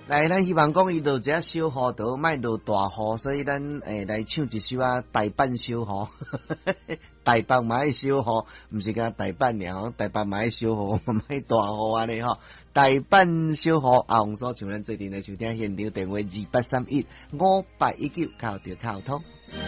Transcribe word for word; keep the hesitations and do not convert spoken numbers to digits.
来，咱希望讲伊落只小雨都莫落大雨，所以咱诶来唱一首啊台版小雨，台北嘛爱小雨，毋是甲台版尔，台北嘛爱小雨，莫大雨安尼吼。台版小雨，阿红所唱咱最近的收听现场电话二八三一五八一九，靠着靠通。